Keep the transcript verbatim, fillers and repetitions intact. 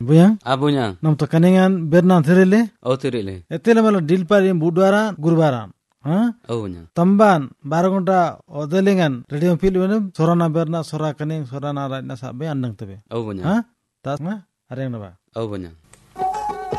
Buyang? Abunya. Nam to kaningan berna thirele? Oh tirile. Etele malo deal pari budwara gurbaran. Ha? Abunya. Tamban baragunta odelingan radio fil wenum sorana berna sora kaning sorana ra na sabe andang tebe. Abunya. Ha? Tas ma areng na ba? Abunya.